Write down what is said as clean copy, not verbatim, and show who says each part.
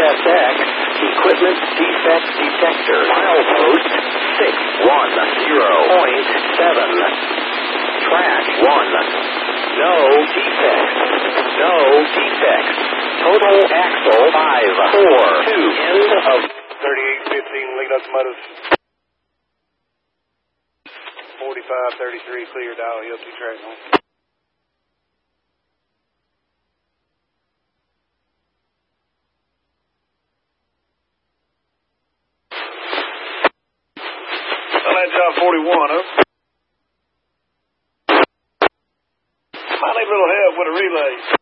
Speaker 1: CSX Equipment Defect Detector. Milepost 610.7. Track 1. No defects. No defects. Total axle 542. End of
Speaker 2: 3815 lead locomotive. 4533 clear, dial ELT track home. Land job 41, over. Might need a little help with a relay.